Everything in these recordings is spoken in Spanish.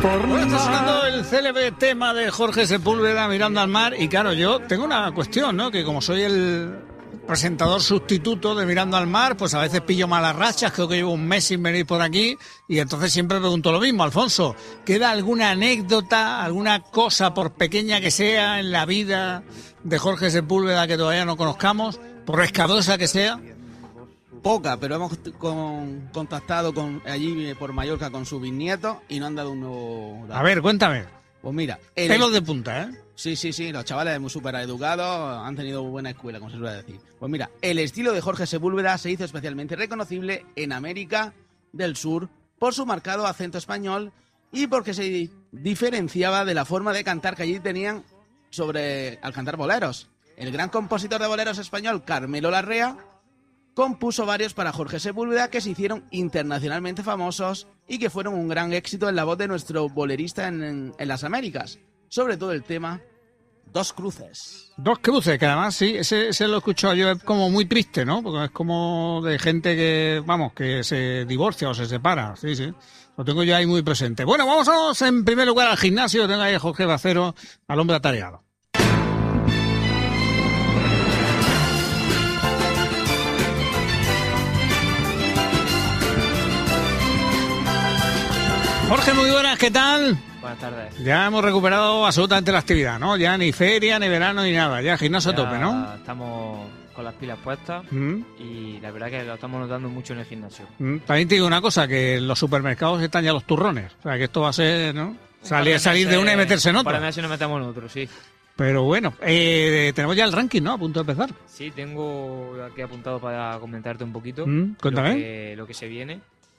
Bueno, está sonando el célebre tema de Jorge Sepúlveda, Mirando al Mar, y claro, yo tengo una cuestión, ¿no? Que como soy el presentador sustituto de Mirando al Mar, pues a veces pillo malas rachas, creo que llevo un mes sin venir por aquí, y entonces siempre pregunto lo mismo. Alfonso, ¿queda alguna anécdota, alguna cosa, por pequeña que sea, en la vida de Jorge Sepúlveda que todavía no conozcamos, por escabrosa que sea? Poca, pero hemos contactado allí por Mallorca con su bisnieto y no han dado un nuevo dato. A ver, cuéntame. Pues mira... Pelos de punta, ¿eh? Sí, los chavales muy súper educados, han tenido buena escuela, como se suele decir. Pues mira, el estilo de Jorge Sepúlveda se hizo especialmente reconocible en América del Sur por su marcado acento español y porque se diferenciaba de la forma de cantar que allí tenían al cantar boleros. El gran compositor de boleros español, Carmelo Larrea, compuso varios para Jorge Sepúlveda que se hicieron internacionalmente famosos y que fueron un gran éxito en la voz de nuestro bolerista en las Américas. Sobre todo el tema Dos Cruces. Dos Cruces, que además sí, ese lo he escuchado yo, es como muy triste, ¿no? Porque es como de gente que, vamos, que se divorcia o se separa, sí. Lo tengo yo ahí muy presente. Bueno, vamos en primer lugar al gimnasio, tengo ahí a Jorge Bacero, al hombre atareado. Jorge, muy buenas, ¿qué tal? Buenas tardes. Ya hemos recuperado absolutamente la actividad, ¿no? Ya ni feria, ni verano, ni nada. Ya gimnasio a tope, ¿no? Estamos con las pilas puestas y la verdad que lo estamos notando mucho en el gimnasio. También te digo una cosa, que en los supermercados están ya los turrones. O sea, que esto va a ser, ¿no? Salir de una y meterse en otra. Para mí si nos metemos en otro, sí. Pero bueno, tenemos ya el ranking, ¿no? A punto de empezar. Sí, tengo aquí apuntado para comentarte un poquito cuéntame. lo que se viene.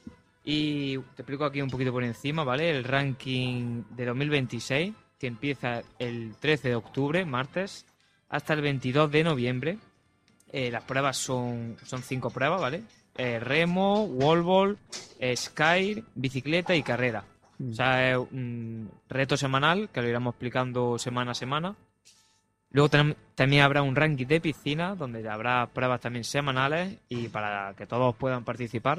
Y te explico aquí un poquito por encima, ¿vale? El ranking de 2026, que empieza el 13 de octubre, martes, hasta el 22 de noviembre. Las pruebas son 5 pruebas, ¿vale? Remo, wallball, sky, bicicleta y carrera. O sea, es un reto semanal que lo iremos explicando semana a semana. Luego también habrá un ranking de piscina, donde habrá pruebas también semanales y para que todos puedan participar.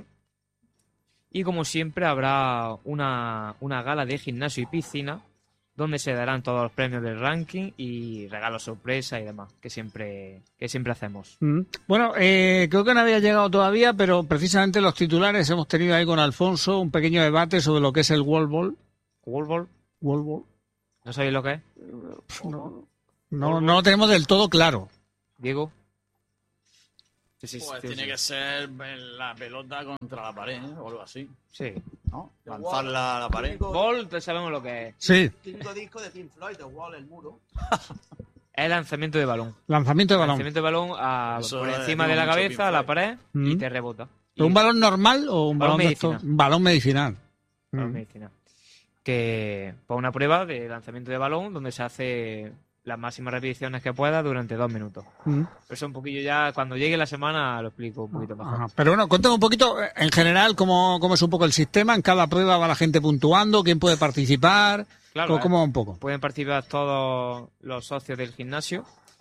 Y como siempre habrá una gala de gimnasio y piscina donde se darán todos los premios del ranking y regalos sorpresa y demás que siempre hacemos. Bueno, creo que no había llegado todavía, pero precisamente los titulares hemos tenido ahí con Alfonso un pequeño debate sobre lo que es el wallball. ¿Wallball? ¿No sabéis lo que es? No lo tenemos del todo claro. Diego. Sí, tiene que ser la pelota contra la pared, ¿eh? O algo así. Sí. ¿No? Lanzarla a la pared. Ball, sabemos lo que es. Sí. Típico disco de Pink Floyd, The Wall, el muro. Es lanzamiento de balón. Lanzamiento de balón. Lanzamiento de balón por encima de la cabeza, a la pared, y te rebota. ¿Un balón normal o un balón medicinal? Un balón medicinal. Balón medicinal. Que para una prueba de lanzamiento de balón donde se hace las máximas repeticiones que pueda durante 2 minutos. Eso un poquillo ya, cuando llegue la semana lo explico un poquito mejor. Ajá. Pero bueno, cuéntame un poquito, en general, cómo es un poco el sistema. En cada prueba va la gente puntuando, quién puede participar, claro, ¿cómo va un poco? Pueden participar todos los socios del gimnasio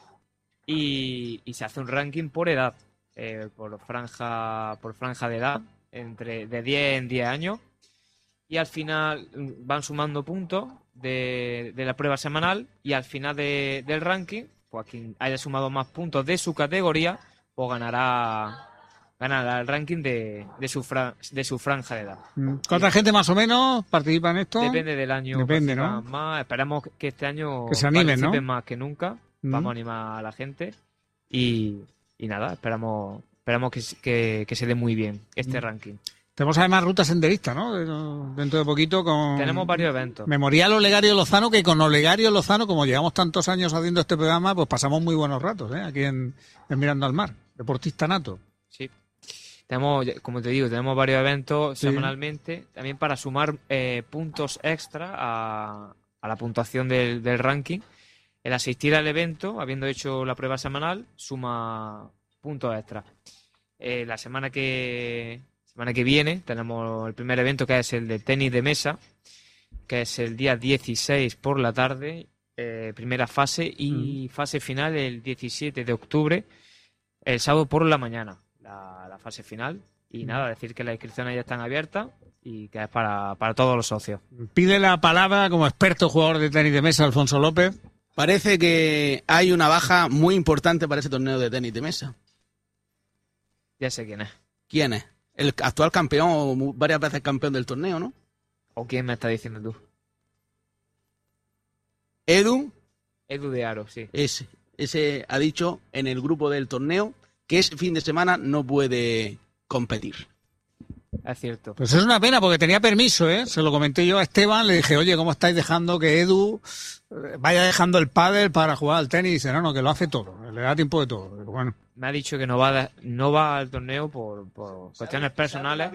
y se hace un ranking por edad, por franja de edad, de 10 en 10 años, y al final van sumando puntos de la prueba semanal y al final del ranking, pues quien haya sumado más puntos de su categoría, pues ganará el ranking de su franja de edad. ¿Cuánta gente más o menos participa en esto? Depende del año. Depende, ¿no? Más. Esperamos que este año que se animen, participen ¿no? más que nunca. Vamos a animar a la gente y nada, esperamos que se dé muy bien este ranking. Tenemos además ruta senderista, ¿no? Dentro de poquito tenemos varios eventos. Memorial Olegario Lozano, que con Olegario Lozano, como llevamos tantos años haciendo este programa, pues pasamos muy buenos ratos, aquí en Mirando al Mar. Deportista nato. Sí. Tenemos, como te digo, tenemos varios eventos semanalmente, también para sumar puntos extra a la puntuación del ranking. El asistir al evento, habiendo hecho la prueba semanal, suma puntos extra. La semana que viene tenemos el primer evento, que es el de tenis de mesa, que es el día 16 por la tarde, primera fase, y fase final el 17 de octubre, el sábado por la mañana, la fase final. Y nada, decir que las inscripciones ya están abiertas y que es para todos los socios. Pide la palabra como experto jugador de tenis de mesa, Alfonso López. Parece que hay una baja muy importante para ese torneo de tenis de mesa. Ya sé quién es. ¿Quién es? El actual campeón, o varias veces campeón del torneo, ¿no? ¿O quién me está diciendo tú? Edu de Aro, sí. Ese ha dicho en el grupo del torneo que ese fin de semana no puede competir. Es cierto. Pues es una pena porque tenía permiso, ¿eh? Se lo comenté yo a Esteban, le dije, oye, ¿cómo estáis dejando que Edu vaya dejando el pádel para jugar al tenis? Y dice, no, que lo hace todo, le da tiempo de todo. Pero bueno. Me ha dicho que no va al torneo por cuestiones personales.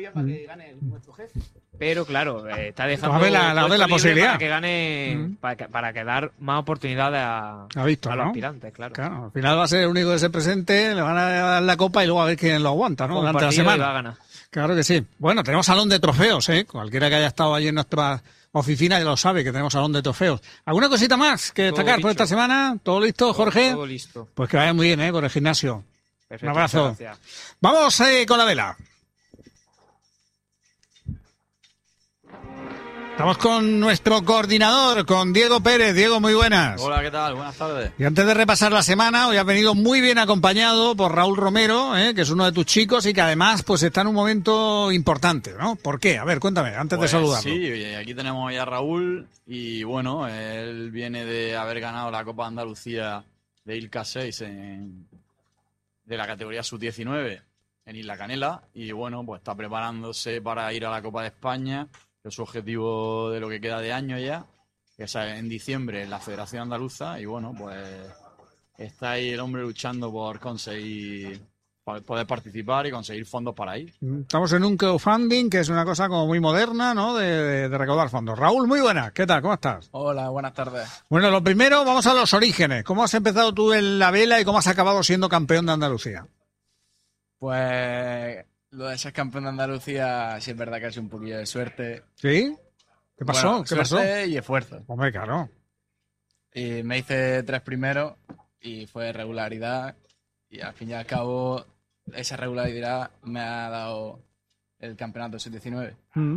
Pero claro, está dejando la posibilidad para que gane, para que dar más oportunidades a los aspirantes, claro. Claro. Al final va a ser el único que se presente, le van a dar la copa y luego a ver quién lo aguanta, ¿no? Durante la semana. Va a ganar. Claro que sí. Bueno, tenemos salón de trofeos, ¿eh? Cualquiera que haya estado allí en nuestra oficina ya lo sabe, que tenemos salón de trofeos. ¿Alguna cosita más que destacar por esta semana? ¿Todo listo, Jorge? Todo listo. Pues que vaya muy bien, ¿eh? Con el gimnasio. Perfecto, un abrazo. Gracias. Vamos con la vela. Estamos con nuestro coordinador, con Diego Pérez. Diego, muy buenas. Hola, ¿qué tal? Buenas tardes. Y antes de repasar la semana, hoy ha venido muy bien acompañado por Raúl Romero, que es uno de tus chicos y que además pues está en un momento importante, ¿no? ¿Por qué? A ver, cuéntame, antes de saludarlo. Sí, aquí tenemos ya a Raúl y bueno, él viene de haber ganado la Copa de Andalucía de ILCA 6 de la categoría sub-19 en Isla Canela y bueno, pues está preparándose para ir a la Copa de España, que es su objetivo de lo que queda de año ya, que es en diciembre en la Federación Andaluza y bueno, pues está ahí el hombre luchando por conseguir poder participar y conseguir fondos para ir. Estamos en un crowdfunding, que es una cosa como muy moderna, ¿no? De recaudar fondos. Raúl, muy buenas. ¿Qué tal? ¿Cómo estás? Hola, buenas tardes. Bueno, lo primero, vamos a los orígenes. ¿Cómo has empezado tú en la vela y cómo has acabado siendo campeón de Andalucía? Pues lo de ser campeón de Andalucía sí es verdad que ha sido un poquillo de suerte. ¿Sí? ¿Qué pasó? Bueno, ¿Qué pasó? Suerte y esfuerzo. Hombre, claro. Y me hice 3 primeros y fue regularidad y al fin y al cabo esa regularidad me ha dado el campeonato sub-19.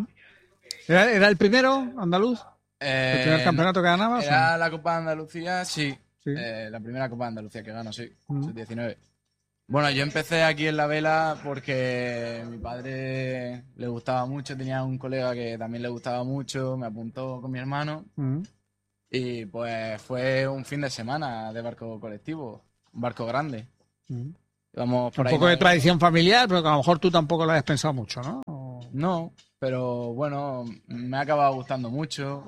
¿Era el primero andaluz? ¿El primer campeonato que ganabas? Era la Copa de Andalucía, sí. ¿Sí? La primera Copa de Andalucía que gano, sí. Sub-19. Bueno, yo empecé aquí en la vela porque a mi padre le gustaba mucho, tenía un colega que también le gustaba mucho, me apuntó con mi hermano y pues fue un fin de semana de barco colectivo, un barco grande. Vamos por un ahí poco de tradición familiar, pero que a lo mejor tú tampoco lo hayas pensado mucho, ¿no? No, pero bueno, me ha acabado gustando mucho.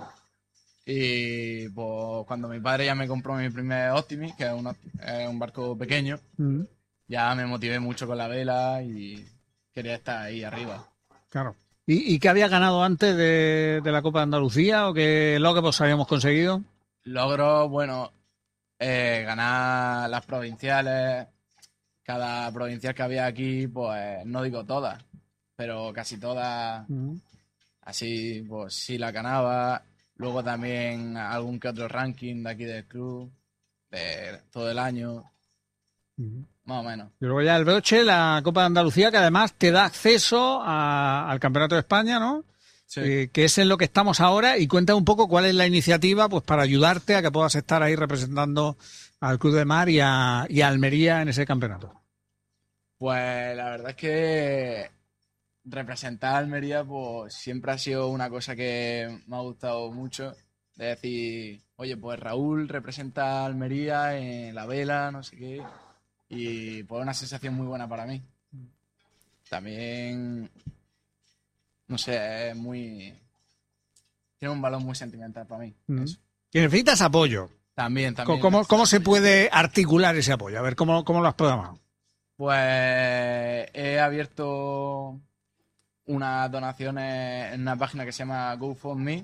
Y pues cuando mi padre ya me compró mi primer Optimist, que es un barco pequeño, ya me motivé mucho con la vela y quería estar ahí arriba. Claro. ¿Y qué había ganado antes de la Copa de Andalucía o qué logros habíamos conseguido? Logros, bueno, ganar las provinciales. Cada provincial que había aquí, pues no digo todas, pero casi todas, así pues sí la ganaba. Luego también algún que otro ranking de aquí del club, de todo el año, más o menos. Y luego ya el broche, la Copa de Andalucía, que además te da acceso al Campeonato de España, ¿no? Sí. Que es en lo que estamos ahora, y cuenta un poco cuál es la iniciativa pues para ayudarte a que puedas estar ahí representando al Club de Mar y a Almería en ese campeonato. Pues la verdad es que representar a Almería pues siempre ha sido una cosa que me ha gustado mucho, de decir, oye, pues Raúl representa a Almería en la vela, no sé qué, y pues una sensación muy buena para mí. También, no sé, es muy... tiene un valor muy sentimental para mí. Eso. Y necesitas apoyo. También. ¿Cómo se puede articular ese apoyo? A ver, ¿cómo lo has programado? Pues he abierto unas donaciones en una página que se llama GoFundMe,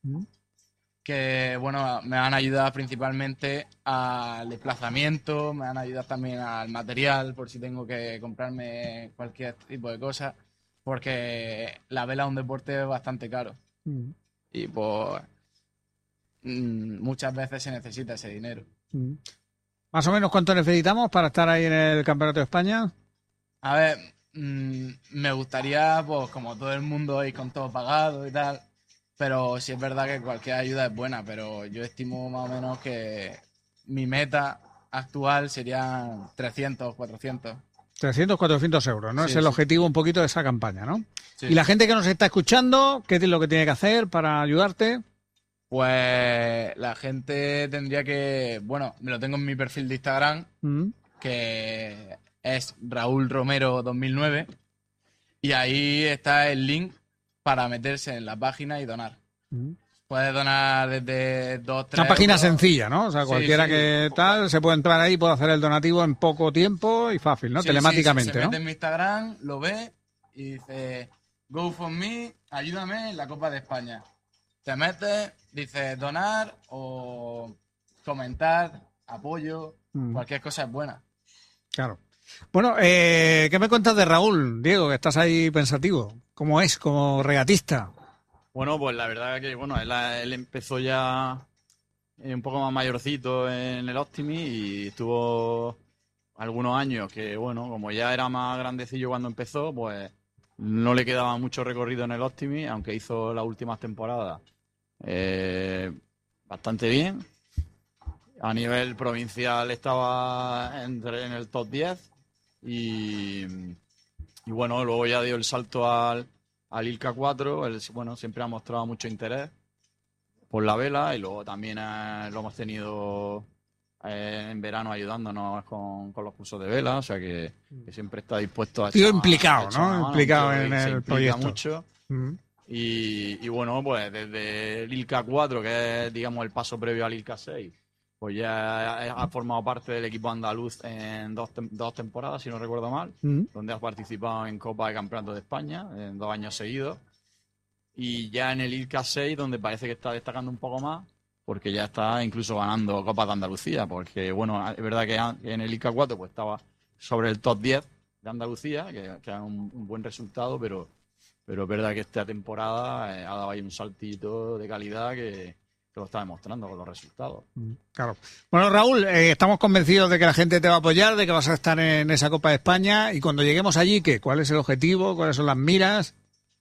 que bueno, me han ayudado principalmente al desplazamiento, me han ayudado también al material, por si tengo que comprarme cualquier tipo de cosa, porque la vela es un deporte bastante caro. Y pues muchas veces se necesita ese dinero. ¿Más o menos cuánto necesitamos para estar ahí en el Campeonato de España? A ver, me gustaría, pues como todo el mundo, ir con todo pagado y tal, pero sí es verdad que cualquier ayuda es buena, pero yo estimo más o menos que mi meta actual serían 300, 400. 300, 400 euros, ¿no? Sí, Es el sí. objetivo un poquito de esa campaña, ¿no? Sí. Y la gente que nos está escuchando, ¿qué es lo que tiene que hacer para ayudarte? Pues la gente tendría que, bueno, me lo tengo en mi perfil de Instagram, Mm. que es Raúl Romero 2009, y ahí está el link para meterse en la página y donar. Mm. Puedes donar desde 2, 3 Una página euros. sencilla, ¿no? O sea, Sí, cualquiera sí. que tal, se puede entrar ahí, puede hacer el donativo en poco tiempo y fácil, ¿no? Sí, Telemáticamente, se ¿no? mete en mi Instagram, lo ve y dice GoFundMe, ayúdame en la Copa de España. Te metes, dices donar o comentar, apoyo, Mm. cualquier cosa es buena. Claro. Bueno, ¿qué me cuentas de Raúl, Diego, que estás ahí pensativo? ¿Cómo es como regatista? Bueno, pues la verdad que bueno, él empezó ya un poco más mayorcito en el Optimi y estuvo algunos años que, bueno, como ya era más grandecillo cuando empezó, pues no le quedaba mucho recorrido en el Optimi, aunque hizo las últimas temporadas bastante bien. A nivel provincial estaba en el top 10 y bueno, luego ya dio el salto al ILCA 4. Él, bueno, siempre ha mostrado mucho interés por la vela y luego también lo hemos tenido en verano ayudándonos con los cursos de vela, o sea que siempre está dispuesto a Tío echar- implicado, a echar ¿no? una mano, Implicado un tío en que se el implica proyecto. mucho. Mm. Y bueno, pues desde el ILCA 4, que es, digamos, el paso previo al ILCA 6, pues ya ha formado parte del equipo andaluz en dos temporadas, si no recuerdo mal, Mm. donde ha participado en Copa de Campeonatos de España en 2 años seguidos. Y ya en el ILCA 6, donde parece que está destacando un poco más, porque ya está incluso ganando Copas de Andalucía, porque bueno, es verdad que en el ILCA 4 pues estaba sobre el top 10 de Andalucía, que es un buen resultado, pero es verdad que esta temporada ha dado ahí un saltito de calidad que lo está demostrando con los resultados. Claro. Bueno, Raúl, estamos convencidos de que la gente te va a apoyar, de que vas a estar en esa Copa de España. Y cuando lleguemos allí, ¿qué? ¿Cuál es el objetivo? ¿Cuáles son las miras?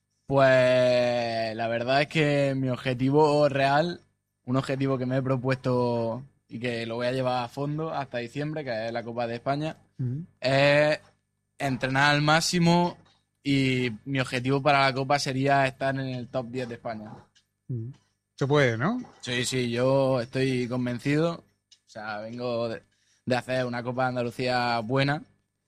Pues la verdad es que mi objetivo real, un objetivo que me he propuesto y que lo voy a llevar a fondo hasta diciembre, que es la Copa de España, es entrenar al máximo y mi objetivo para la Copa sería estar en el top 10 de España. Se puede, ¿no? Sí, sí, yo estoy convencido. O sea, vengo de hacer una Copa de Andalucía buena.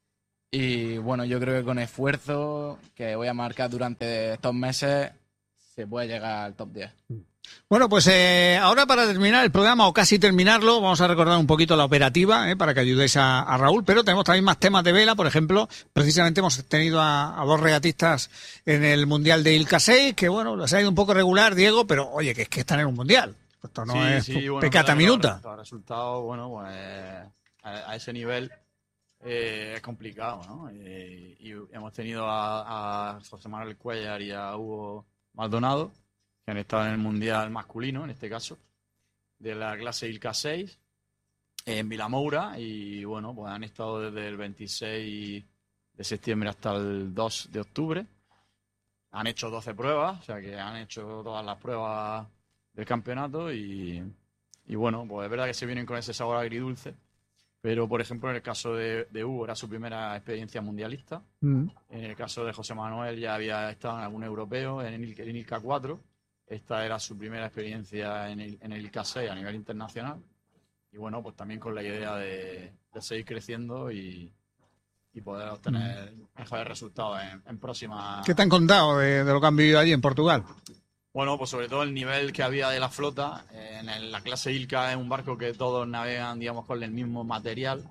Y bueno, yo creo que con esfuerzo que voy a marcar durante estos meses se puede llegar al top 10. Bueno, pues ahora para terminar el programa, o casi terminarlo, vamos a recordar un poquito la operativa para que ayudéis a Raúl, pero tenemos también más temas de vela. Por ejemplo, precisamente hemos tenido a dos regatistas en el Mundial de ILCA 6, que bueno, les ha ido un poco regular, Diego, pero oye, que es que están en un Mundial. Esto no es bueno, pecata pero minuta. Los resultados, bueno, pues a ese nivel es complicado, ¿no? Y hemos tenido a José Manuel Cuellar y a Hugo Maldonado, que han estado en el Mundial masculino, en este caso, de la clase ILCA 6, en Vilamoura, y bueno, pues han estado desde el 26 de septiembre hasta el 2 de octubre. Han hecho 12 pruebas, o sea que han hecho todas las pruebas del campeonato y bueno, pues es verdad que se vienen con ese sabor agridulce, pero por ejemplo en el caso de Hugo era su primera experiencia mundialista. En el caso de José Manuel ya había estado en algún europeo, en el ILCA 4. Esta era su primera experiencia en el ILCA 6 a nivel internacional. Y bueno, pues también con la idea de seguir creciendo y poder obtener mejores resultados en próximas... ¿Qué te han contado de lo que han vivido allí en Portugal? Bueno, pues sobre todo el nivel que había de la flota. La clase ILCA es un barco que todos navegan, digamos, con el mismo material.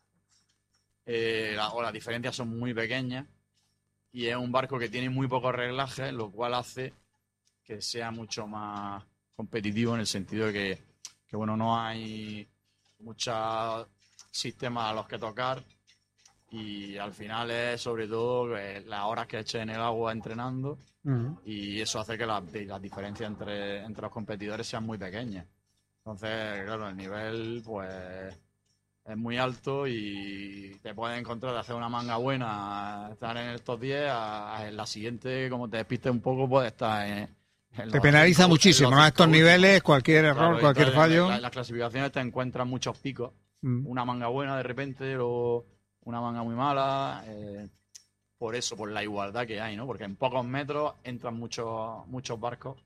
Las diferencias son muy pequeñas. Y es un barco que tiene muy pocos reglajes, lo cual hace que sea mucho más competitivo en el sentido de que bueno, no hay muchos sistemas a los que tocar. Y al final es sobre todo las horas que eches en el agua entrenando. Y eso hace que las diferencias entre los competidores sean muy pequeñas. Entonces, claro, el nivel pues es muy alto y te puedes encontrar de hacer una manga buena, estar en estos 10, en la siguiente, como te despistes un poco, puedes estar en te penaliza muchísimo, ¿no? A estos niveles, cualquier error, claro, cualquier fallo. En las clasificaciones te encuentras muchos picos. Una manga buena de repente, o una manga muy mala. Por eso, por la igualdad que hay, ¿no? Porque en pocos metros entran muchos barcos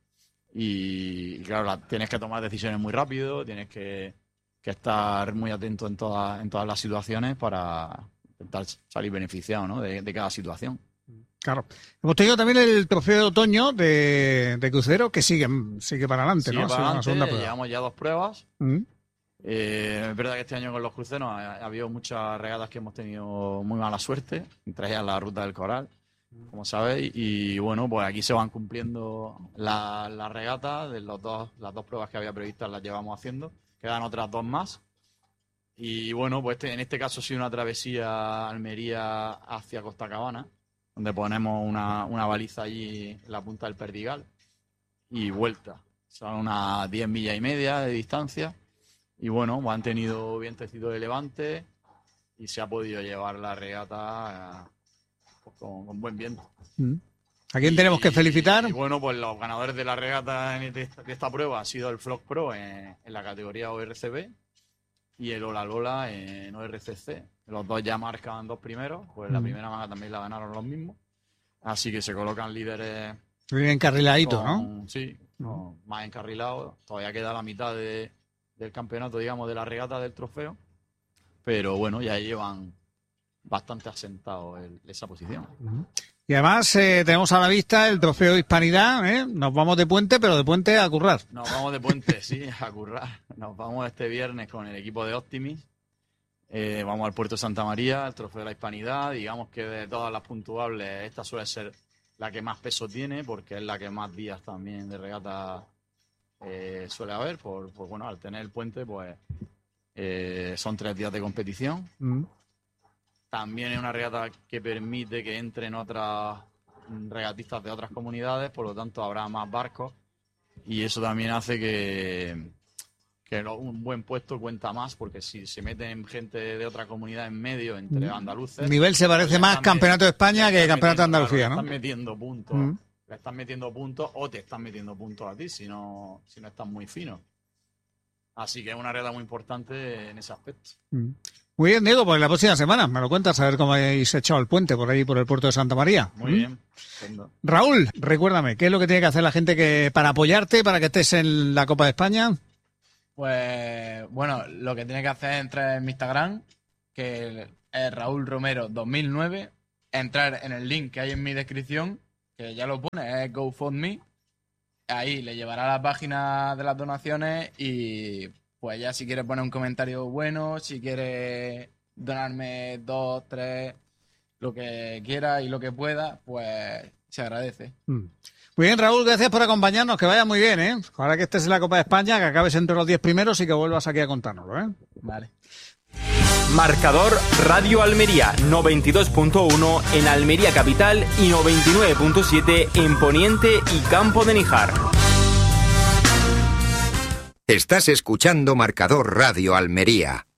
y claro, tienes que tomar decisiones muy rápido, tienes que estar muy atento en todas las situaciones para intentar salir beneficiado, ¿no? de cada situación. Claro. Hemos tenido también el trofeo de otoño de crucero que sigue para adelante, ¿no? Sigue para adelante, segunda prueba. llevamos ya 2 pruebas. Es verdad que este año con los cruceros ha habido muchas regatas que hemos tenido muy mala suerte, entre ellas la Ruta del Coral, como sabéis, y bueno, pues aquí se van cumpliendo las regatas de las dos pruebas que había previstas, las llevamos haciendo, quedan otras 2 más. Y bueno, pues en este caso ha sido una travesía Almería hacia Costa Cabana, donde ponemos una baliza allí en la punta del Perdigal y vuelta. Son unas 10 millas y media de distancia. Y bueno, pues han tenido vientecito de levante y se ha podido llevar la regata pues con buen viento. ¿A quién tenemos que felicitar? Y bueno, pues los ganadores de la regata de esta prueba ha sido el Flock Pro en la categoría ORCB y el Ola Lola en ORCC. Los dos ya marcan 2 primeros, pues la primera manga también la ganaron los mismos. Así que se colocan líderes. Bien encarriladito, ¿no? Sí, más encarrilados. Todavía queda la mitad del campeonato, digamos, de la regata del trofeo. Pero bueno, ya llevan bastante asentado esa posición. Y además tenemos a la vista el trofeo Hispanidad, ¿eh? Nos vamos de puente, pero de puente a currar. Nos vamos de puente, sí, a currar. Nos vamos este viernes con el equipo de Optimis. Vamos al puerto de Santa María, el trofeo de la Hispanidad. Digamos que de todas las puntuables, esta suele ser la que más peso tiene, porque es la que más días también de regata suele haber. Bueno, al tener el puente, pues son 3 días de competición. También es una regata que permite que entren otras regatistas de otras comunidades, por lo tanto habrá más barcos y eso también hace que un buen puesto cuenta más, porque si se meten gente de otra comunidad en medio, entre andaluces... El nivel se parece más Campeonato de España que Campeonato de Andalucía, claro, ¿no? Están metiendo puntos, le están metiendo puntos o te están metiendo puntos a ti si no estás muy fino. Así que es una regata muy importante en ese aspecto. Muy bien, Diego, pues la próxima semana me lo cuentas, a ver cómo habéis echado el puente por ahí, por el puerto de Santa María. Muy bien. Raúl, recuérdame, ¿qué es lo que tiene que hacer la gente para apoyarte, para que estés en la Copa de España? Pues, bueno, lo que tiene que hacer es entrar en mi Instagram, que es Raúl Romero 2009, entrar en el link que hay en mi descripción, que ya lo pone, es GoFundMe. Ahí le llevará a la página de las donaciones y pues ya si quieres poner un comentario bueno, si quieres donarme 2, 3, lo que quiera y lo que pueda, pues se agradece. Muy bien, Raúl, gracias por acompañarnos, que vaya muy bien, ¿eh? Ahora que estés en la Copa de España, que acabes entre los 10 primeros y que vuelvas aquí a contárnoslo, ¿eh? Vale. Marcador Radio Almería 92.1 en Almería Capital y 99.7 en Poniente y Campo de Níjar. Estás escuchando Marcador Radio Almería.